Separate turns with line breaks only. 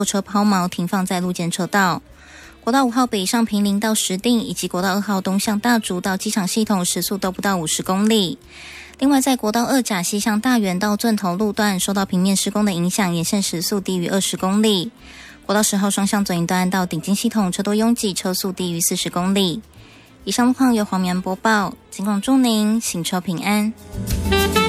货车抛锚停放在路肩车道。国道5号北上坪林到石碇，以及国道2号东向大竹到机场系统时速都不到50公里。另外，在国道2甲西向大园到钻头路段受到平面施工的影响，沿线时速低于20公里。国道10号双向左营段到顶金系统车多拥挤，车速低于40公里。以上路况由黄明播报，尽管祝您行车平安。